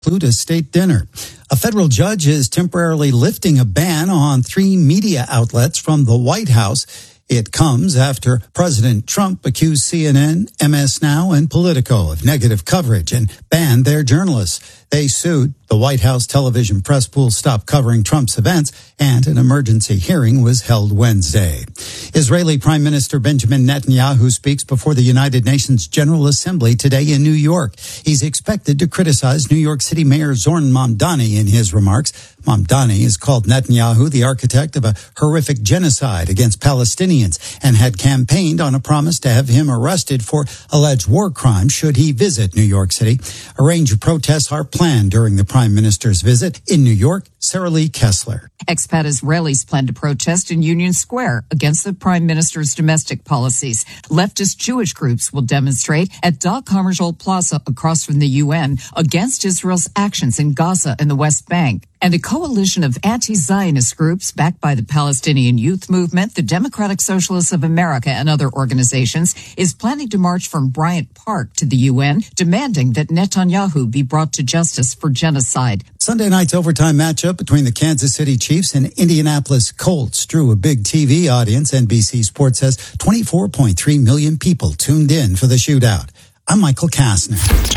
include a state dinner. A federal judge is temporarily lifting a ban on 3 media outlets from the White House. It comes after President Trump accused CNN, MS Now, and Politico of negative coverage and banned their journalists. They sued. The White House television press pool stopped covering Trump's events, and an emergency hearing was held Wednesday. Israeli Prime Minister Benjamin Netanyahu speaks before the United Nations General Assembly today in New York. He's expected to criticize New York City Mayor Zoran Mamdani in his remarks. Mamdani has called Netanyahu the architect of a horrific genocide against Palestinians and had campaigned on a promise to have him arrested for alleged war crimes should he visit New York City. A range of protests are planned during the Prime Minister's visit. In New York, Sarah Lee Kessler. Expat Israelis plan to protest in Union Square against the Prime Minister's domestic policies. Leftist Jewish groups will demonstrate at Dag Hammarskjöld Plaza across from the UN against Israel's actions in Gaza and the West Bank. And a coalition of anti-Zionist groups backed by the Palestinian Youth Movement, the Democratic Socialists of America, and other organizations is planning to march from Bryant Park to the UN, demanding that Netanyahu be brought to justice for genocide. Sunday night's overtime matchup between the Kansas City Chiefs and Indianapolis Colts drew a big TV audience. NBC Sports says 24.3 million people tuned in for the shootout. I'm Michael Kastner.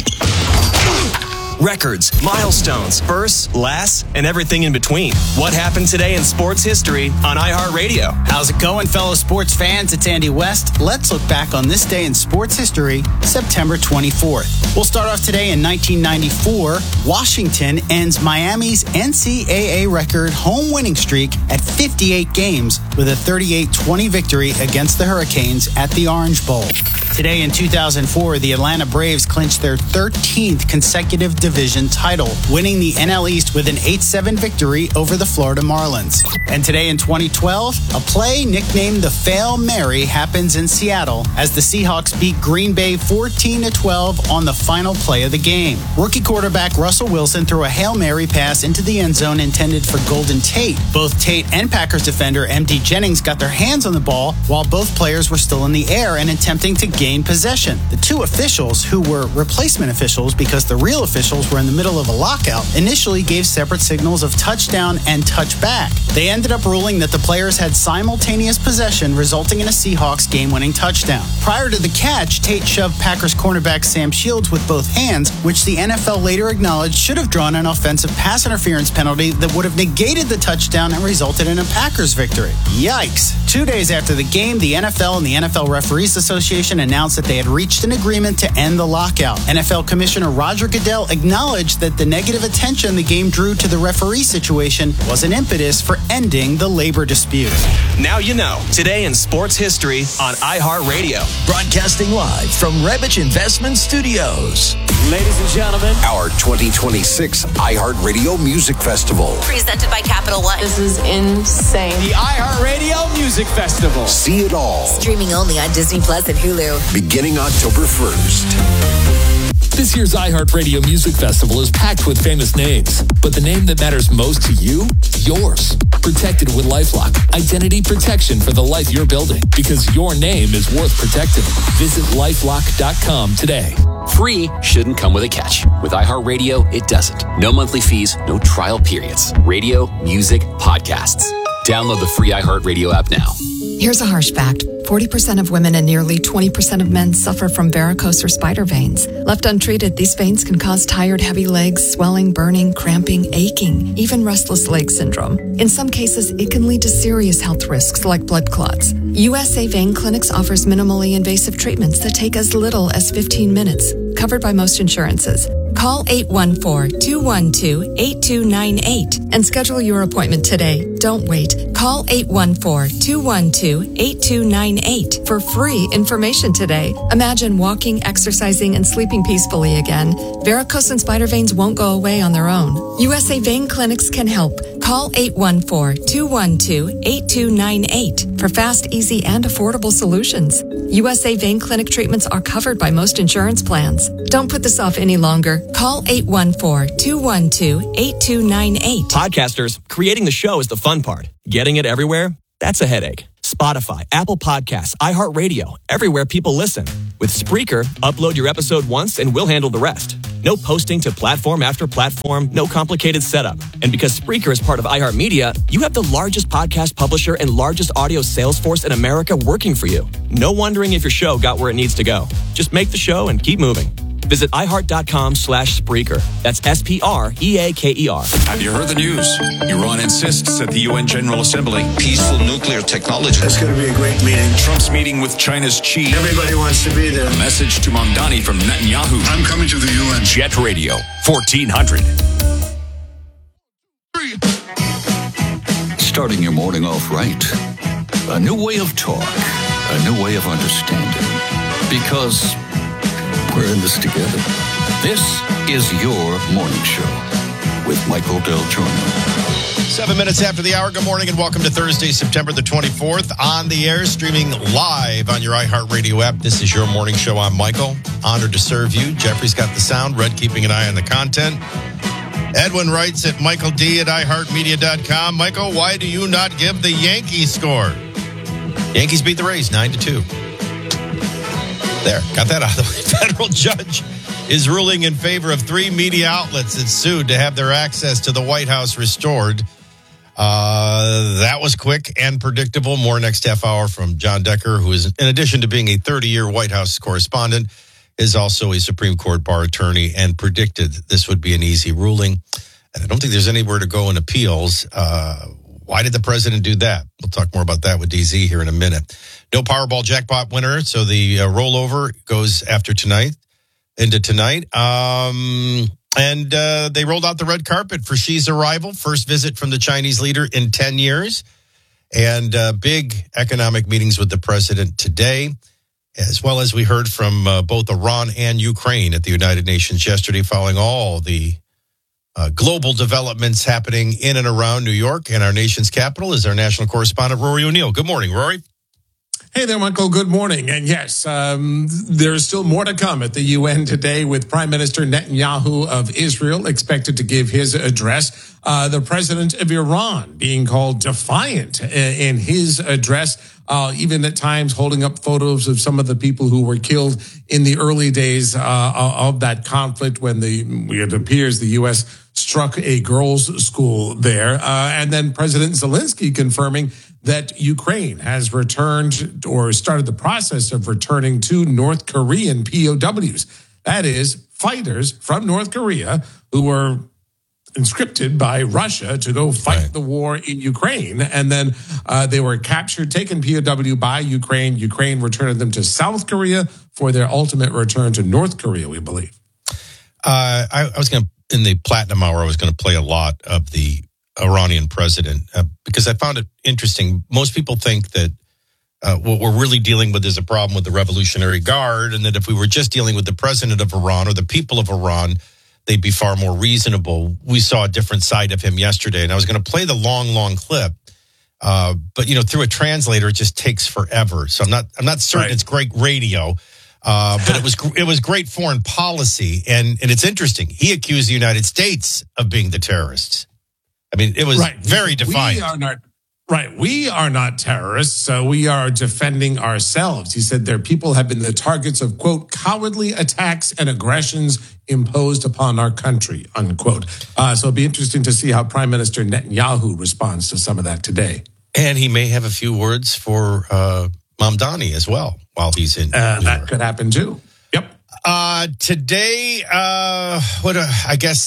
Records, milestones, firsts, lasts, and everything in between. What happened today in sports history on iHeartRadio? How's it going, fellow sports fans? It's Andy West. Let's look back on this day in sports history, September 24th. We'll start off today in 1994. Washington ends Miami's NCAA record home winning streak at 58 games with a 38-20 victory against the Hurricanes at the Orange Bowl. Today in 2004, the Atlanta Braves clinched their 13th consecutive division title, winning the NL East with an 8-7 victory over the Florida Marlins. And today in 2012, a play nicknamed the Fail Mary happens in Seattle as the Seahawks beat Green Bay 14-12 on the final play of the game. Rookie quarterback Russell Wilson threw a Hail Mary pass into the end zone intended for Golden Tate. Both Tate and Packers defender M.D. Jennings got their hands on the ball while both players were still in the air and attempting to gain possession. The two officials, who were replacement officials because the real officials were in the middle of a lockout, initially gave separate signals of touchdown and touchback. They ended up ruling that the players had simultaneous possession, resulting in a Seahawks game-winning touchdown. Prior to the catch, Tate shoved Packers cornerback Sam Shields with both hands, which the NFL later acknowledged should have drawn an offensive pass interference penalty that would have negated the touchdown and resulted in a Packers victory. Yikes. 2 days after the game, the NFL and the NFL Referees Association announced that they had reached an agreement to end the lockout. NFL Commissioner Roger Goodell acknowledged that the negative attention the game drew to the referee situation was an impetus for ending the labor dispute. Now you know. Today in sports history on iHeartRadio. Broadcasting live from Rebich Investment Studios. Ladies and gentlemen, our 2026 iHeartRadio Music Festival. Presented by Capital One. This is insane. The iHeartRadio Music Festival. See it all. Streaming only on Disney Plus and Hulu. Beginning October 1st. This year's iHeartRadio Music Festival is packed with famous names, but the name that matters most to you? Yours. Protected with LifeLock. Identity protection for the life you're building, because your name is worth protecting. Visit LifeLock.com today. Free shouldn't come with a catch. With iHeartRadio, it doesn't. No monthly fees, no trial periods. Radio, music, podcasts. Download the free iHeartRadio app now. Here's a harsh fact. 40% of women and nearly 20% of men suffer from varicose or spider veins. Left untreated, these veins can cause tired, heavy legs, swelling, burning, cramping, aching, even restless leg syndrome. In some cases, it can lead to serious health risks like blood clots. USA Vein Clinics offers minimally invasive treatments that take as little as 15 minutes, covered by most insurances. Call 814-212-8298 and schedule your appointment today. Don't wait. Call 814-212-8298 for free information today. Imagine walking, exercising, and sleeping peacefully again. Varicose and spider veins won't go away on their own. USA Vein Clinics can help. Call 814-212-8298 for fast, easy, and affordable solutions. USA Vein Clinic treatments are covered by most insurance plans. Don't put this off any longer. Call 814-212-8298. Podcasters, creating the show is the fun part. Getting it everywhere? That's a headache. Spotify, Apple Podcasts, iHeartRadio, everywhere people listen. With Spreaker, upload your episode once and we'll handle the rest. No posting to platform after platform, no complicated setup. And because Spreaker is part of iHeartMedia, you have the largest podcast publisher and largest audio sales force in America working for you. No wondering if your show got where it needs to go. Just make the show and keep moving. Visit iHeart.com/Spreaker. That's SPREAKER. Have you heard the news? Iran insists at the UN General Assembly. Peaceful nuclear technology. It's going to be a great meeting. Trump's meeting with China's Xi. Everybody wants to be there. A message to Mamdani from Netanyahu. I'm coming to the UN. Jet Radio, 1400. Starting your morning off right. A new way of talk. A new way of understanding. Because we're in this together. This is your morning show with Michael Del Giorno. 7 minutes after the hour. Good morning and welcome to Thursday, September the 24th. On the air, streaming live on your iHeartRadio app. This is your morning show. I'm Michael. Honored to serve you. Jeffrey's got the sound. Red keeping an eye on the content. Edwin writes at Michael D at iHeartMedia.com. Michael, why do you not give the Yankees score? Yankees beat the Rays 9-2. There, got that out of the way. Federal judge is ruling in favor of 3 media outlets that sued to have their access to the White House restored. That was quick and predictable. More next half hour from John Decker, who is, in addition to being a 30-year White House correspondent, is also a Supreme Court bar attorney and predicted this would be an easy ruling. And I don't think there's anywhere to go in appeals. Why did the president do that? We'll talk more about that with DZ here in a minute. No Powerball jackpot winner, so the rollover goes into tonight. And they rolled out the red carpet for Xi's arrival, first visit from the Chinese leader in 10 years. And big economic meetings with the president today, as well as we heard from both Iran and Ukraine at the United Nations yesterday, following all the global developments happening in and around New York. And our nation's capital is our national correspondent, Rory O'Neill. Good morning, Rory. Hey there, Michael. Good morning. And yes, there's still more to come at the UN today with Prime Minister Netanyahu of Israel expected to give his address. The president of Iran being called defiant in his address, even at times holding up photos of some of the people who were killed in the early days of that conflict when it appears the U.S. struck a girls' school there. And then President Zelensky confirming that Ukraine has returned or started the process of returning 2 North Korean POWs. That is, fighters from North Korea who were conscripted by Russia to go fight the war in Ukraine. And then they were captured, taken POW by Ukraine. Ukraine returned them to South Korea for their ultimate return to North Korea, we believe. I was going to, in the Platinum Hour, I was going to play a lot of the Iranian president because I found it interesting. Most people think that what we're really dealing with is a problem with the Revolutionary Guard, and that if we were just dealing with the president of Iran or the people of Iran, they'd be far more reasonable. We saw a different side of him yesterday, and I was going to play the long clip, but through a translator, it just takes forever. So I'm not certain it's great radio. But it was great foreign policy, and it's interesting. He accused the United States of being the terrorists. I mean, it was very defiant. We are not terrorists, so we are defending ourselves. He said their people have been the targets of, quote, cowardly attacks and aggressions imposed upon our country, unquote. So it'll be interesting to see how Prime Minister Netanyahu responds to some of that today. And he may have a few words for Mamdani as well while he's in. That could happen too. Yep. Today, I guess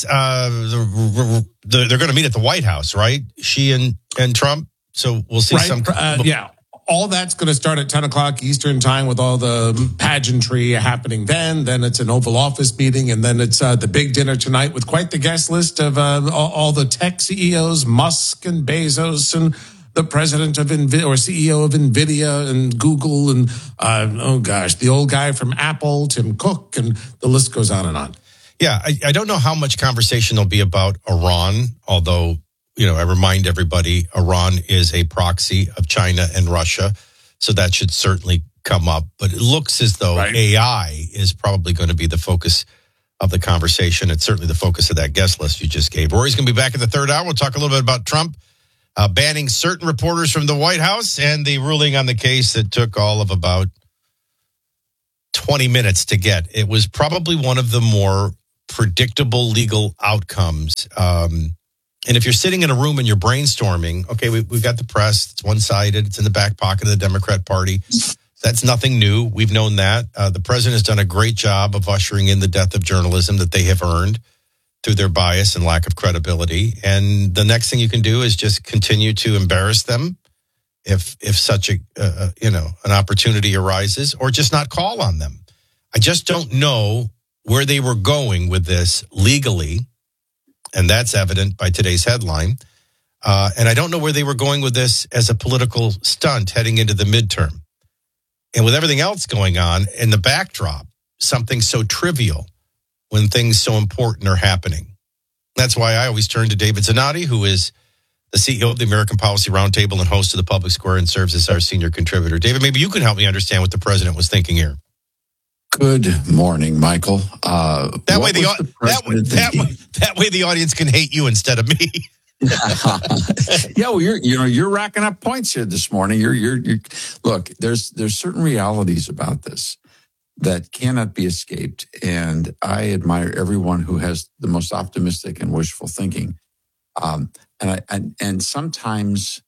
they're going to meet at the White House, right? Xi and Trump. So we'll see some. Yeah. All that's going to start at 10 o'clock Eastern time with all the pageantry happening then. Then it's an Oval Office meeting. And then it's the big dinner tonight with quite the guest list of all the tech CEOs, Musk and Bezos and the president of NVIDIA or CEO of NVIDIA and Google and, the old guy from Apple, Tim Cook, and the list goes on and on. Yeah, I don't know how much conversation there'll be about Iran, although, I remind everybody Iran is a proxy of China and Russia, so that should certainly come up. But it looks as though AI is probably going to be the focus of the conversation. It's certainly the focus of that guest list you just gave. Rory's going to be back in the third hour. We'll talk a little bit about Trump banning certain reporters from the White House and the ruling on the case that took all of about 20 minutes to get. It was probably one of the more predictable legal outcomes. And if you're sitting in a room and you're brainstorming, okay, we've got the press, it's one-sided, it's in the back pocket of the Democrat Party. That's nothing new. We've known that. The president has done a great job of ushering in the death of journalism that they have earned through their bias and lack of credibility. And the next thing you can do is just continue to embarrass them if such an opportunity arises, or just not call on them. I just don't know where they were going with this legally, and that's evident by today's headline. And I don't know where they were going with this as a political stunt heading into the midterm. And with everything else going on in the backdrop, something so trivial when things so important are happening. That's why I always turn to David Zanotti, who is the CEO of the American Policy Roundtable and host of the Public Square and serves as our senior contributor. David, maybe you can help me understand what the president was thinking here. Good morning, Michael. That way the audience can hate you instead of me. Yeah, well, you're racking up points here this morning. You're look. There's certain realities about this that cannot be escaped, and I admire everyone who has the most optimistic and wishful thinking. And sometimes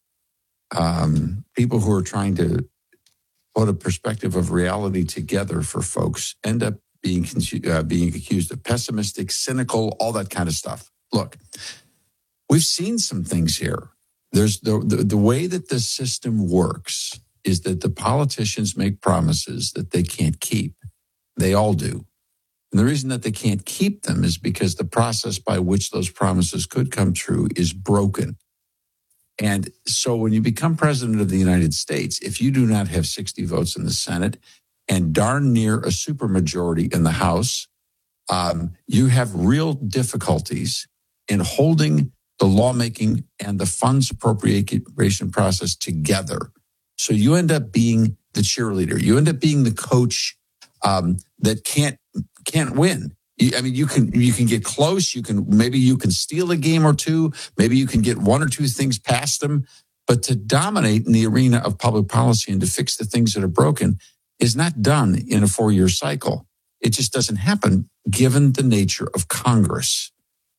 people who are trying to put a perspective of reality together for folks end up being accused of pessimistic, cynical, all that kind of stuff. Look, we've seen some things here. There's the way that the system works is that the politicians make promises that they can't keep. They all do. And the reason that they can't keep them is because the process by which those promises could come true is broken. And so when you become president of the United States, if you do not have 60 votes in the Senate and darn near a supermajority in the House, you have real difficulties in holding the lawmaking and the funds appropriation process together. So you end up being the cheerleader. You end up being the coach that can't win. You can get close. Maybe you can steal a game or two. Maybe you can get one or two things past them. But to dominate in the arena of public policy and to fix the things that are broken is not done in a 4-year cycle. It just doesn't happen given the nature of Congress.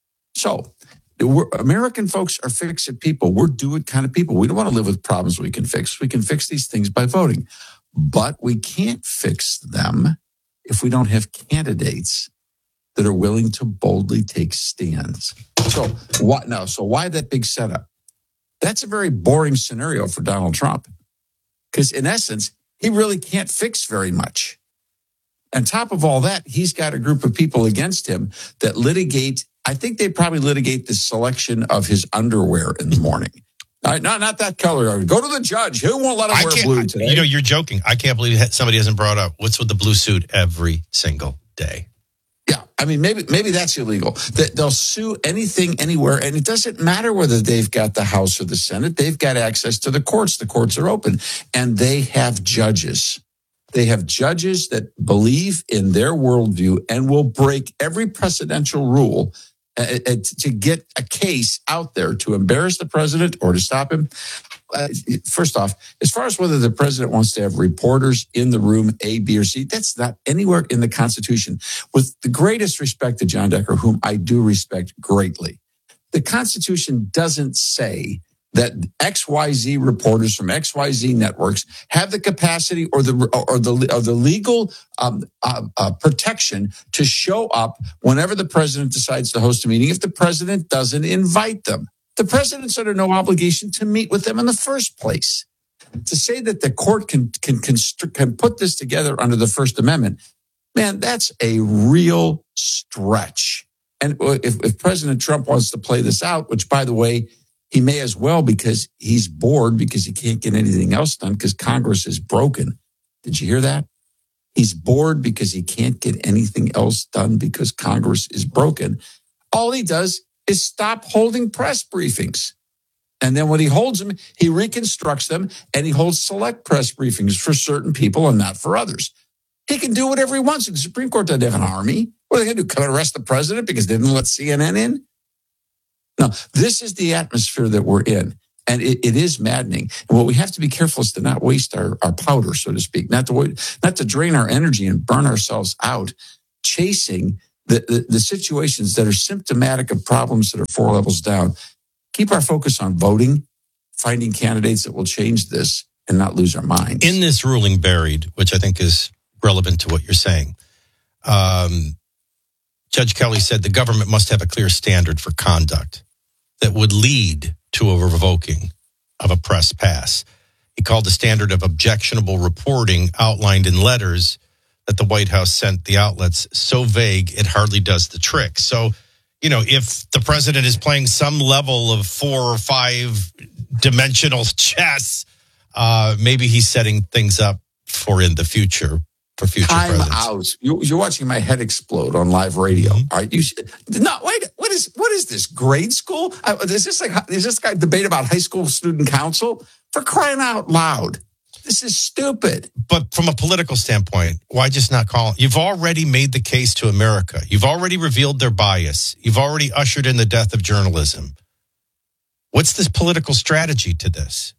So American folks are fix-it people. We're do-it kind of people. We don't want to live with problems we can fix. We can fix these things by voting. But we can't fix them if we don't have candidates that are willing to boldly take stands. So why that big setup? That's a very boring scenario for Donald Trump. Because in essence, he really can't fix very much. On top of all that, he's got a group of people against him that litigate. I think they probably litigate the selection of his underwear in the morning. All right, not that color. Go to the judge. Who won't let him wear blue today? You're joking. I can't believe somebody hasn't brought up what's with the blue suit every single day. Yeah, maybe that's illegal. They'll sue anything, anywhere, and it doesn't matter whether they've got the House or the Senate. They've got access to the courts. The courts are open, and they have judges. They have judges that believe in their worldview and will break every precedential rule to get a case out there to embarrass the president or to stop him. First off, as far as whether the president wants to have reporters in the room A, B, or C, that's not anywhere in the Constitution. With the greatest respect to John Decker, whom I do respect greatly, the Constitution doesn't say that XYZ reporters from XYZ networks have the capacity or the legal protection to show up whenever the president decides to host a meeting if the president doesn't invite them. The president's under no obligation to meet with them in the first place. To say that the court can put this together under the First Amendment, man, that's a real stretch. And if President Trump wants to play this out, which, by the way, he may as well because he's bored because he can't get anything else done because Congress is broken. Did you hear that? He's bored because he can't get anything else done because Congress is broken. All he does is stop holding press briefings. And then when he holds them, he reconstructs them and he holds select press briefings for certain people and not for others. He can do whatever he wants. The Supreme Court doesn't have an army. What are they going to do? Come and arrest the president because they didn't let CNN in? No, this is the atmosphere that we're in. And it is maddening. And what we have to be careful is to not waste our powder, so to speak, not to drain our energy and burn ourselves out chasing the situations that are symptomatic of problems that are 4 levels down. Keep our focus on voting, finding candidates that will change this, and not lose our minds. In this ruling buried, which I think is relevant to what you're saying, Judge Kelly said the government must have a clear standard for conduct that would lead to a revoking of a press pass. He called the standard of objectionable reporting outlined in letters that the White House sent the outlets so vague it hardly does the trick. So, if the president is playing some level of 4 or 5 dimensional chess, maybe he's setting things up for in the future. For future Time presidents. out. You're watching my head explode on live radio. All right. Wait. What is this? Grade school? Is this guy debate about high school student council? For crying out loud. This is stupid. But from a political standpoint, why just not call? You've already made the case to America. You've already revealed their bias. You've already ushered in the death of journalism. What's this political strategy to this?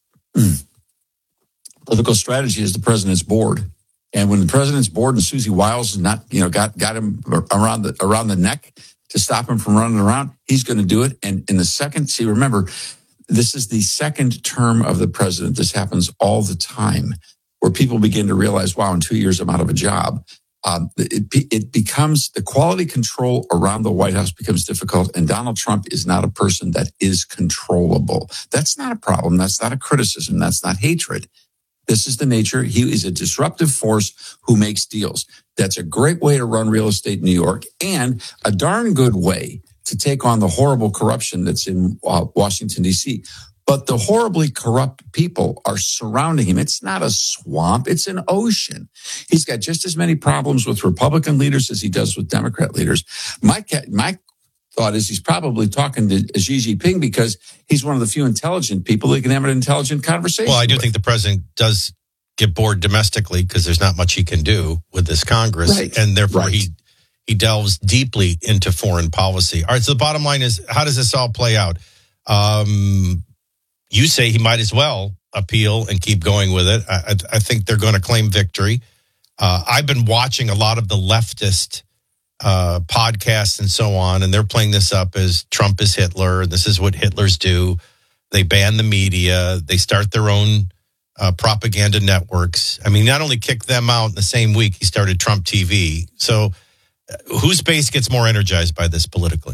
Political strategy is the president's bored. And when the president's bored and Susie Wiles got him around the neck to stop him from running around, he's going to do it. And in the second, remember, this is the second term of the president. This happens all the time, where people begin to realize, wow, in 2 years I'm out of a job. It becomes, the quality control around the White House becomes difficult, and Donald Trump is not a person that is controllable. That's not a problem. That's not a criticism. That's not hatred. This is the nature. He is a disruptive force who makes deals. That's a great way to run real estate in New York, and a darn good way to take on the horrible corruption that's in Washington, D.C. But the horribly corrupt people are surrounding him. It's not a swamp. It's an ocean. He's got just as many problems with Republican leaders as he does with Democrat leaders. My thought is he's probably talking to Xi Jinping because he's one of the few intelligent people that can have an intelligent conversation. Well, I do think the president does get bored domestically because there's not much he can do with this Congress. Right. And therefore he delves deeply into foreign policy. All right, so the bottom line is, how does this all play out? You say he might as well appeal and keep going with it. I think they're going to claim victory. I've been watching a lot of the leftist podcasts and so on, and they're playing this up as Trump is Hitler, and this is what Hitlers do. They ban the media. They start their own propaganda networks. I mean, not only kicked them out in the same week, he started Trump TV. So whose base gets more energized by this politically?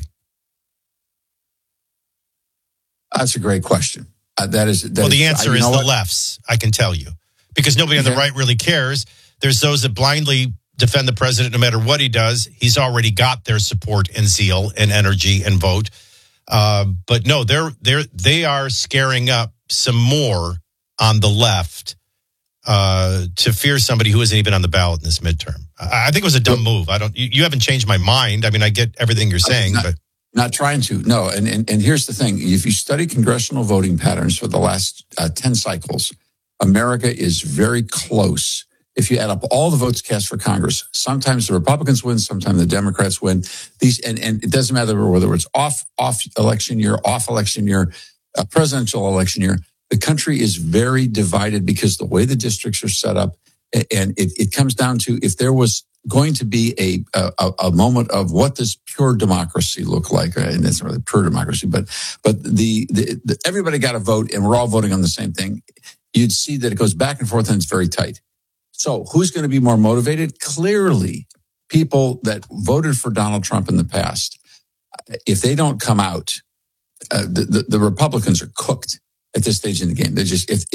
That's a great question. The answer is the left's, I can tell you, because nobody on the right really cares. There's those that blindly defend the president no matter what he does. He's already got their support and zeal and energy and vote. But no, they are scaring up some more on the left to fear somebody who isn't even on the ballot in this midterm. I think it was a dumb move. You haven't changed my mind. I mean, I get everything you're saying, but not trying to. No, and here's the thing: if you study congressional voting patterns for the last 10 cycles, America is very close. If you add up all the votes cast for Congress, sometimes the Republicans win, sometimes the Democrats win. And it doesn't matter whether it's off election year, presidential election year. The country is very divided because the way the districts are set up, and it comes down to if there was going to be a moment of what does pure democracy look like, and it's not really pure democracy, but the everybody got a vote and we're all voting on the same thing. You'd see that it goes back and forth and it's very tight. So who's going to be more motivated? Clearly, people that voted for Donald Trump in the past. If they don't come out, the Republicans are cooked at this stage in the game. They're just if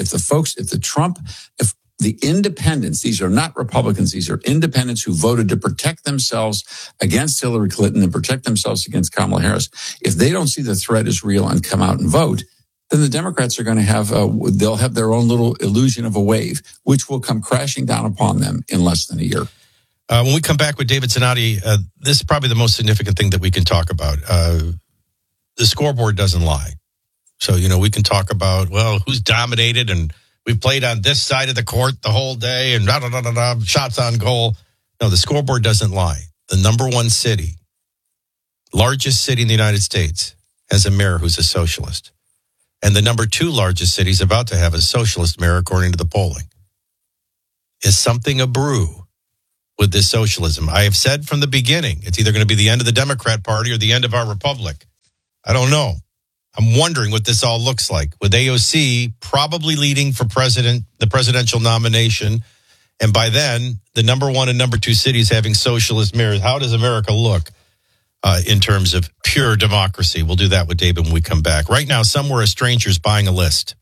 the independents, these are not Republicans, these are independents who voted to protect themselves against Hillary Clinton and protect themselves against Kamala Harris. If they don't see the threat is real and come out and vote, then the Democrats are going to have, they'll have their own little illusion of a wave, which will come crashing down upon them in less than a year. When we come back with David Zanotti, this is probably the most significant thing that we can talk about. The scoreboard doesn't lie. So, we can talk about, who's dominated and we played on this side of the court the whole day and shots on goal. No, the scoreboard doesn't lie. The number one city, largest city in the United States, has a mayor who's a socialist. And the number two largest city is about to have a socialist mayor, according to the polling. Is something a brew with this socialism. I have said from the beginning, it's either going to be the end of the Democrat Party or the end of our republic. I don't know. I'm wondering what this all looks like, with AOC probably leading for the presidential nomination. And by then, the number 1 and number 2 cities having socialist mayors. How does America look in terms of pure democracy? We'll do that with David when we come back. Right now, somewhere a stranger's buying a list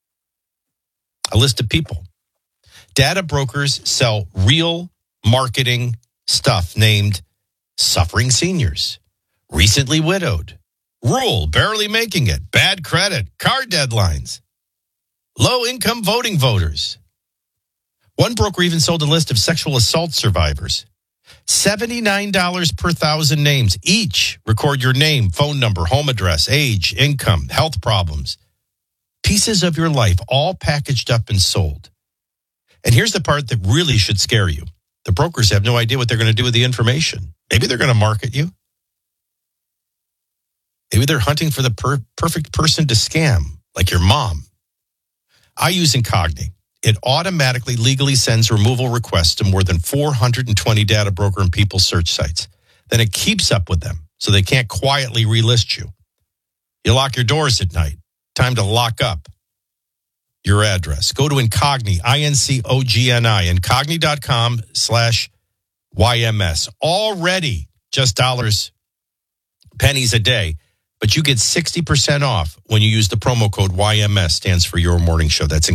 of people. Data brokers sell real marketing stuff named suffering seniors, recently widowed, rural, barely making it, bad credit, car deadlines, low-income voting voters. One broker even sold a list of sexual assault survivors. $79 per 1,000 names. Each record your name, phone number, home address, age, income, health problems. Pieces of your life, all packaged up and sold. And here's the part that really should scare you. The brokers have no idea what they're going to do with the information. Maybe they're going to market you. Maybe they're hunting for the perfect person to scam, like your mom. I use Incogni. It automatically legally sends removal requests to more than 420 data broker and people search sites. Then it keeps up with them so they can't quietly relist you. You lock your doors at night. Time to lock up your address. Go to Incogni, INCOGNI, incogni.com/YMS. Already just pennies a day, but you get 60% off when you use the promo code YMS, stands for Your Morning Show. That's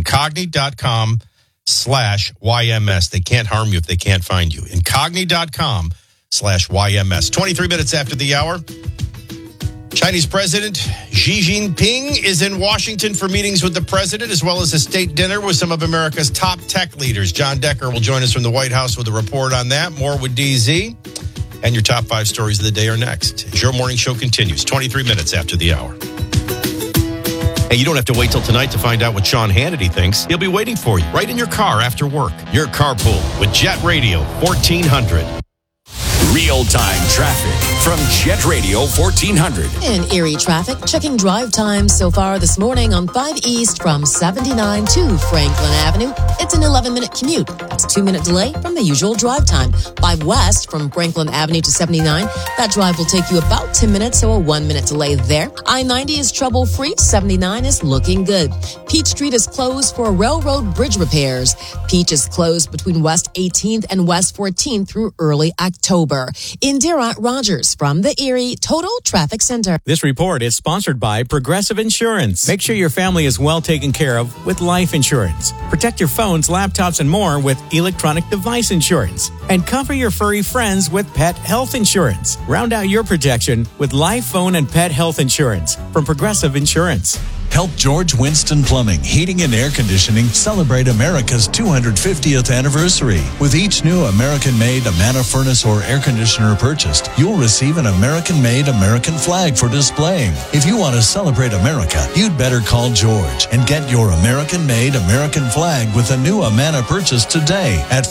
incogni.com/YMS. They can't harm you if they can't find you. Incogni.com/YMS. 23 minutes after the hour. Chinese President Xi Jinping is in Washington for meetings with the president, as well as a state dinner with some of America's top tech leaders. John Decker will join us from the White House with a report on that. More with DZ. And your top 5 stories of the day are next. As Your Morning Show continues, 23 minutes after the hour. Hey, you don't have to wait till tonight to find out what Sean Hannity thinks. He'll be waiting for you right in your car after work. Your carpool with Jet Radio 1400. Real-time traffic from Jet Radio 1400. In Erie traffic, checking drive times so far this morning on 5 East from 79 to Franklin Avenue. It's an 11-minute commute. That's a 2-minute delay from the usual drive time. 5 West from Franklin Avenue to 79. That drive will take you about 10 minutes, so a 1-minute delay there. I-90 is trouble-free. 79 is looking good. Peach Street is closed for railroad bridge repairs. Peach is closed between West 18th and West 14th through early October. Indira Rogers from the Erie Total Traffic Center. This report is sponsored by Progressive Insurance. Make sure your family is well taken care of with life insurance. Protect your phones, laptops, and more with electronic device insurance. And cover your furry friends with pet health insurance. Round out your protection with life, phone, and pet health insurance from Progressive Insurance. Help George Winston Plumbing, Heating and Air Conditioning celebrate America's 250th anniversary. With each new American-made Amana furnace or air conditioner purchased, you'll receive an American-made American flag for displaying. If you want to celebrate America, you'd better call George and get your American-made American flag with a new Amana purchase today at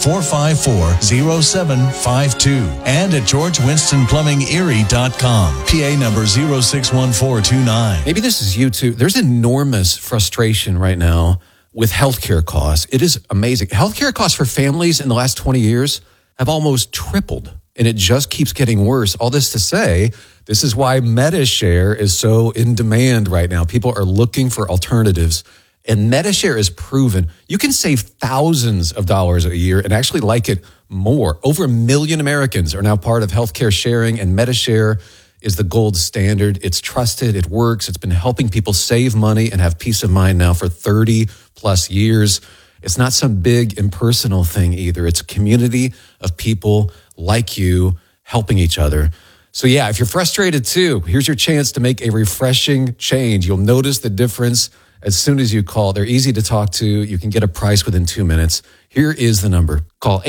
454-0752 and at GeorgeWinstonPlumbingErie.com. PA number 061429. Maybe this is you too. There's enormous frustration right now with healthcare costs. It is amazing. Healthcare costs for families in the last 20 years have almost tripled, and it just keeps getting worse. All this to say, this is why MediShare is so in demand right now. People are looking for alternatives, and MediShare is proven. You can save thousands of dollars a year and actually like it more. Over 1 million Americans are now part of healthcare sharing, and MediShare is the gold standard. It's trusted. It works. It's been helping people save money and have peace of mind now for 30 plus years. It's not some big impersonal thing either. It's a community of people like you helping each other. So yeah, if you're frustrated too, here's your chance to make a refreshing change. You'll notice the difference as soon as you call. They're easy to talk to. You can get a price within 2 minutes. Here is the number. Call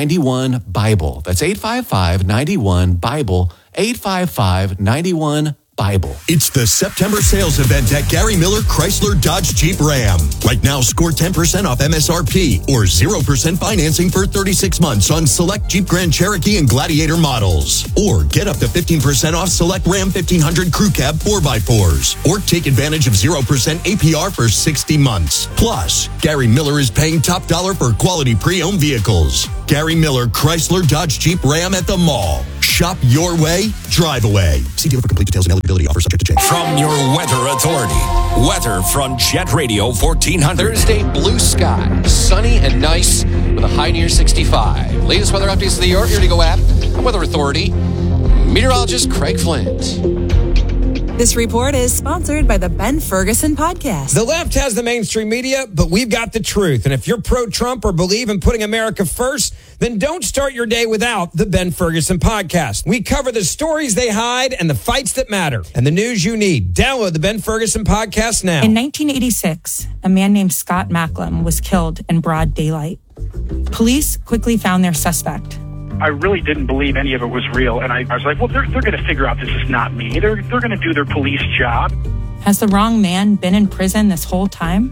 855-91-BIBLE. That's 855-91-BIBLE. 855-91 Bible. It's the September sales event at Gary Miller Chrysler Dodge Jeep Ram. Right now, score 10% off MSRP or 0% financing for 36 months on select Jeep Grand Cherokee and Gladiator models. Or get up to 15% off select Ram 1500 Crew Cab 4x4s. Or take advantage of 0% APR for 60 months. Plus, Gary Miller is paying top dollar for quality pre-owned vehicles. Gary Miller Chrysler Dodge Jeep Ram at the mall. Shop your way, drive away. See dealer for complete details and eligibility. Offer subject to change. From your Weather Authority. Weather from Jet Radio 1400. Thursday, blue sky, sunny and nice with a high near 65. Latest weather updates of the year to go app. Weather Authority. Meteorologist Craig Flint. This report is sponsored by the Ben Ferguson Podcast. The left has the mainstream media, but we've got the truth. And if you're pro-Trump or believe in putting America first, then don't start your day without the Ben Ferguson Podcast. We cover the stories they hide and the fights that matter and the news you need. Download the Ben Ferguson Podcast now. In 1986, a man named Scott Macklem was killed in broad daylight. Police quickly found their suspect. I really didn't believe any of it was real. And I was like, well, they're going to figure out this is not me. They're going to do their police job. Has the wrong man been in prison this whole time?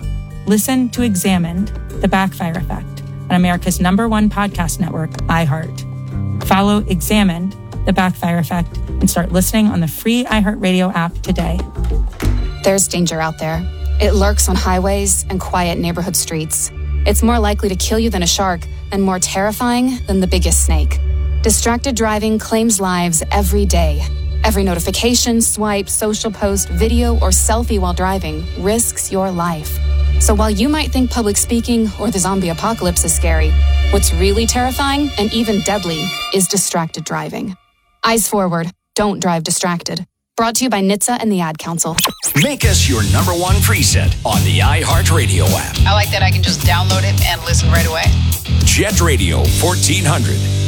Listen to Examined, The Backfire Effect, on America's #1 podcast network, iHeart. Follow Examined, The Backfire Effect, and start listening on the free iHeartRadio app today. There's danger out there. It lurks on highways and quiet neighborhood streets. It's more likely to kill you than a shark and more terrifying than the biggest snake. Distracted driving claims lives every day. Every notification, swipe, social post, video, or selfie while driving risks your life. So while you might think public speaking or the zombie apocalypse is scary, what's really terrifying and even deadly is distracted driving. Eyes forward. Don't drive distracted. Brought to you by NHTSA and the Ad Council. Make us your #1 preset on the iHeartRadio app. I like that I can just download it and listen right away. Jet Radio 1400.